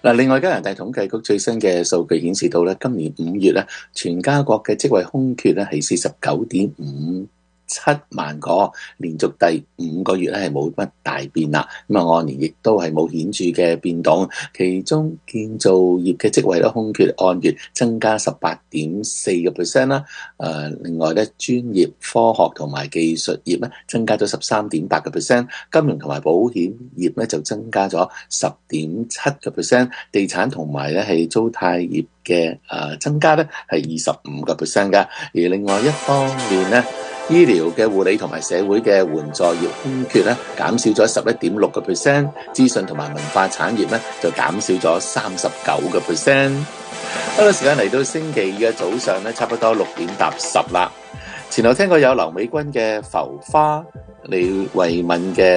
另外加拿大統計局最新嘅數據顯示到咧，今年5月咧，全加國嘅職位空缺咧係49.57萬個，連續第5個月咧係冇乜大變啦。咁啊，按年亦都係冇顯著嘅變動。其中建造業嘅職位咧空缺按月增加18.4%啦。另外咧，專業科學同埋技術業咧增加咗13.8%，金融同埋保險業咧就增加咗10.7%，地產同埋咧係租貸業嘅增加咧係25%㗎。而另外一方面咧，醫療嘅護理同埋社會嘅援助業空缺咧減少咗11.6%，資訊同埋文化產業咧就減少咗39%。好啦，時間嚟到星期二嘅早上咧，差不多6:10啦。前頭聽過有劉美君嘅浮花，李慧敏嘅